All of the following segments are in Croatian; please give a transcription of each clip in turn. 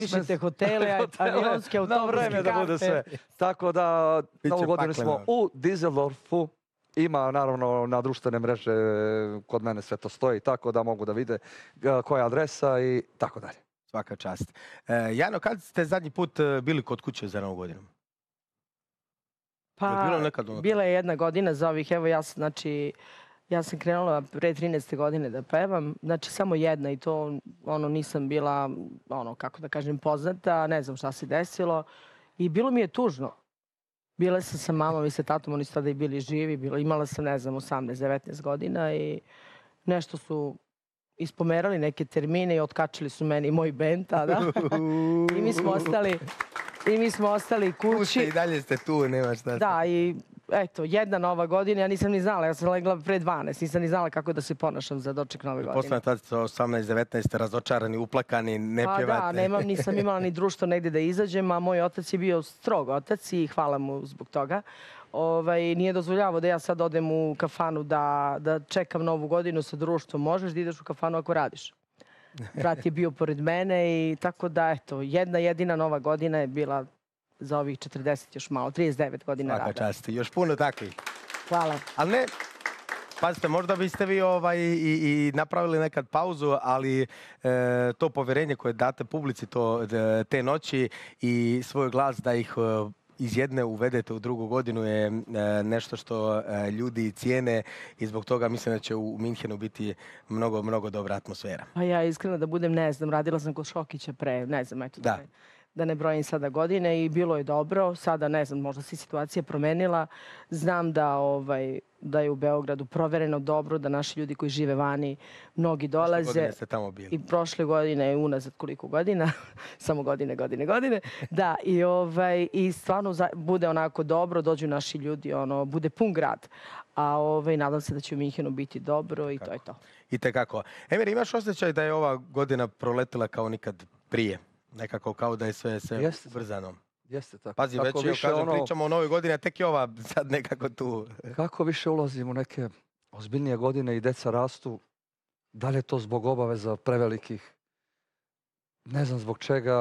Pišete hotele, avionske, autobuske, na vreme da bude sve. Tako da, novu godinu smo u Düsseldorfu. Ima, naravno, na društvene mreže kod mene sve to stoji, tako da mogu da vide koja je adresa i tako dalje. Svaka čast. Jano, kad ste zadnji put bili kod kuće za novu godinu? Pa, bila je jedna godina za ovih, evo ja sam krenula pre 13. godine da pevam, znači samo jedna i to nisam bila, kako da kažem, poznata, ne znam šta se desilo i bilo mi je tužno. Bila sam sa mamom i sa tatom, oni su tada i bili živi, imala sam, ne znam, 18-19 godina i nešto su ispomerali neke termine i otkačili su meni i moj bend tada. I mi smo ostali kući. Pušte i dalje ste tu, nema šta. Da, i eto, jedna nova godina, ja nisam ni znala, ja sam legla pre 12, nisam ni znala kako da se ponašam za doček nove godine. Posle tada ste 18-19, razočarani, uplakani, ne pjevate. Da, nisam imala ni društvo negde da izađem, a moj otac je bio strog otac i hvala mu zbog toga. Nije dozvoljavao da ja sad odem u kafanu da čekam novu godinu sa društvom. Možeš da ideš u kafanu ako radiš. Brat je bio pored mene i tako da, eto, jedna jedina nova godina je bila za ovih 40 još malo, 39 godina rada. Svaka čast, još puno takvih. Hvala. Ali ne, pazite, možda biste vi i napravili nekad pauzu, ali to povjerenje koje date publici te noći i svoj glas da ih iz jedne uvedete u drugu godinu je nešto što ljudi cijene i zbog toga mislim da će u Minhenu biti mnogo, mnogo dobra atmosfera. Pa ja iskreno da budem, ne znam, radila sam kod Šokića pre, ne znam, eto da ne brojim sada godine i bilo je dobro. Sada, ne znam, možda se situacija promenila. Znam da je u Beogradu provereno dobro, da naši ljudi koji žive vani, mnogi dolaze. Prošle godine ste tamo bili. I prošle godine je unazad koliko godina, samo godine. Da, i stvarno bude onako dobro, dođu naši ljudi, bude pun grad. A nadam se da će u Minhenu biti dobro i to je to. I tekako. Emir, imaš osjećaj da je ova godina proletila kao nikad prije? Nekako kao da je sve ubrzano. Jeste tako. Pazi, već pričamo o novoj godini, a tek je ova sad nekako tu. Kako više ulazim u neke ozbiljnije godine i deca rastu, da li je to zbog obaveza prevelikih? Ne znam zbog čega.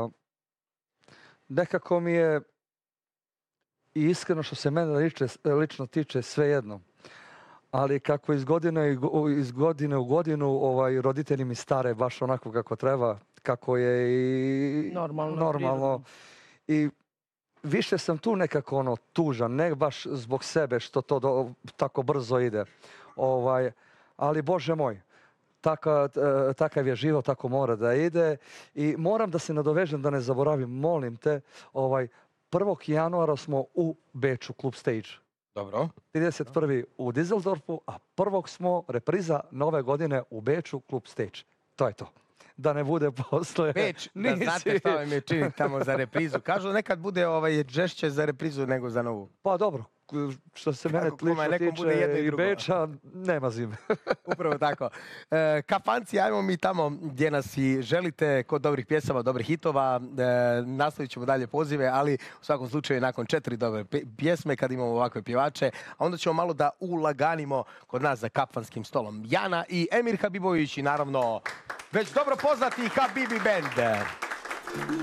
Nekako mi je i iskreno što se mene lično tiče svejedno. Ali kako iz godine u godinu roditelji mi stare baš onako kako treba, kako je i normalno. I više sam tu nekako tužan, ne baš zbog sebe što to tako brzo ide. Ali Bože moj, takav je život, tako mora da ide. I moram da se nadovežem, da ne zaboravim, molim te, 1. januara smo u Beču, Klub Stage. Dobro. 31. u Düsseldorfu, a 1. smo repriza nove godine u Beču, Klub Stage. To je to. Da ne bude posle... Beč, da znate šta vam je čini tamo za reprizu. Kažu nekad bude žešće za reprizu nego za novu. Pa dobro, što se mene lično tiče i Beča, nema zime. Upravo tako. Kafanci, ajmo mi tamo gdje nas i želite, kod dobrih pjesama, dobrih hitova. Nastavit ćemo dalje pozive, ali u svakom slučaju nakon 4 dobre pjesme, kad imamo ovakve pjevače, a onda ćemo malo da ulaganimo kod nas za kafanskim stolom. Jana i Emir Habibović i naravno već dobro poznati Habibi Band.